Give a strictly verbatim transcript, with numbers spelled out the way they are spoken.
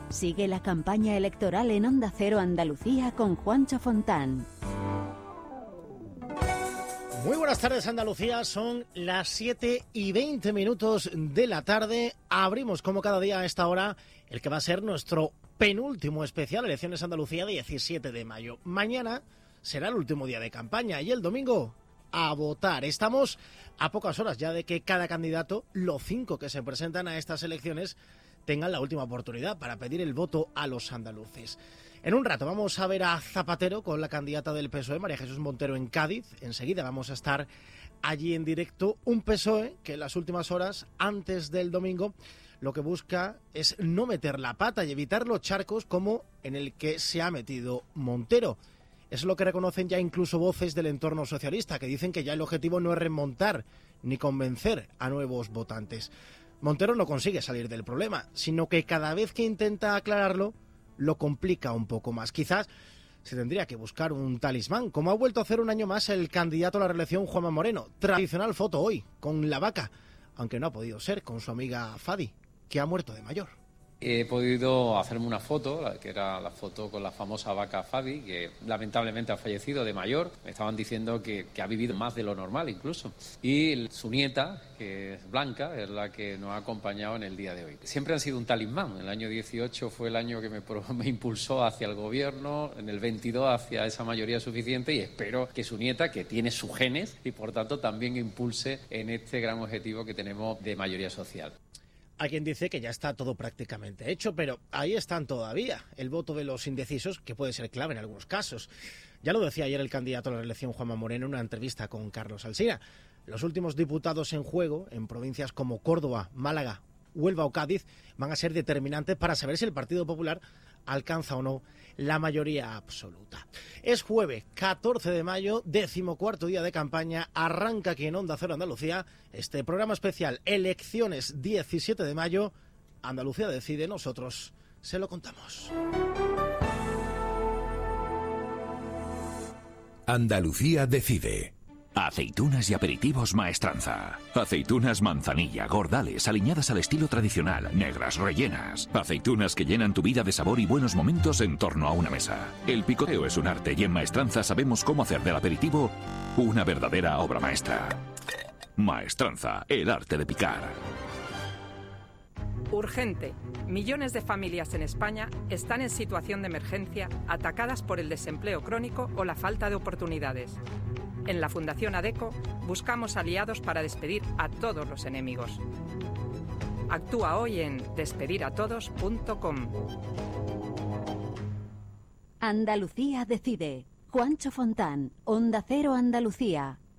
Sigue la campaña electoral en Onda Cero Andalucía con Juancho Fontán. Muy buenas tardes, Andalucía. Son las siete y veinte minutos de la tarde. Abrimos, como cada día a esta hora, el que va a ser nuestro penúltimo especial Elecciones Andalucía, diecisiete de mayo. Mañana será el último día de campaña y el domingo a votar. Estamos a pocas horas ya de que cada candidato, los cinco que se presentan a estas elecciones, tengan la última oportunidad para pedir el voto a los andaluces. En un rato vamos a ver a Zapatero con la candidata del P S O E, María Jesús Montero, en Cádiz. Enseguida vamos a estar allí en directo. Un P S O E que en las últimas horas, antes del domingo, lo que busca es no meter la pata y evitar los charcos como en el que se ha metido Montero. Es lo que reconocen ya incluso voces del entorno socialista, que dicen que ya el objetivo no es remontar ni convencer a nuevos votantes. Montero no consigue salir del problema, sino que cada vez que intenta aclararlo, lo complica un poco más. Quizás se tendría que buscar un talismán, como ha vuelto a hacer un año más el candidato a la reelección, Juanma Moreno. Tradicional foto hoy, con la vaca, aunque no ha podido ser con su amiga Fadi, que ha muerto de mayor. He podido hacerme una foto, que era la foto con la famosa vaca Fadi, que lamentablemente ha fallecido de mayor. Me estaban diciendo que, que ha vivido más de lo normal incluso. Y su nieta, que es Blanca, es la que nos ha acompañado en el día de hoy. Siempre han sido un talismán. El año dieciocho fue el año que me, me impulsó hacia el gobierno, en el veintidós hacia esa mayoría suficiente, y espero que su nieta, que tiene sus genes, y por tanto también impulse en este gran objetivo que tenemos de mayoría social. Hay quien dice que ya está todo prácticamente hecho, pero ahí están todavía. El voto de los indecisos, que puede ser clave en algunos casos. Ya lo decía ayer el candidato a la reelección, Juanma Moreno, en una entrevista con Carlos Alsina. Los últimos diputados en juego, en provincias como Córdoba, Málaga, Huelva o Cádiz, van a ser determinantes para saber si el Partido Popular alcanza o no la mayoría absoluta. Es jueves catorce de mayo, decimocuarto día de campaña. Arranca aquí en Onda Cero Andalucía este programa especial Elecciones diecisiete de mayo. Andalucía decide, nosotros se lo contamos. Andalucía decide. Aceitunas y aperitivos Maestranza. Aceitunas manzanilla, gordales, aliñadas al estilo tradicional, negras, rellenas. Aceitunas que llenan tu vida de sabor y buenos momentos en torno a una mesa. El picoteo es un arte y en Maestranza sabemos cómo hacer del aperitivo una verdadera obra maestra. Maestranza, el arte de picar. Urgente. Millones de familias en España están en situación de emergencia, atacadas por el desempleo crónico o la falta de oportunidades. En la Fundación ADECO buscamos aliados para despedir a todos los enemigos. Actúa hoy en despediratodos punto com. Andalucía decide. Juancho Fontán, Onda Cero Andalucía.